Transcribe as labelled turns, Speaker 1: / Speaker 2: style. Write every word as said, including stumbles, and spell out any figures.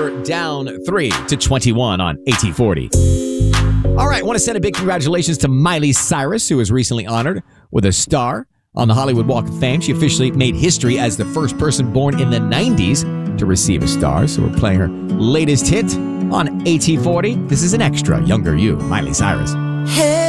Speaker 1: We're down three to twenty-one on A T forty. All right, I want to send a big congratulations to Miley Cyrus, who was recently honored with a star on the Hollywood Walk of Fame. She officially made history as the first person born in the nineties to receive a star. So we're playing her latest hit on A T forty. This is an extra, Younger You, Miley Cyrus.
Speaker 2: Hey.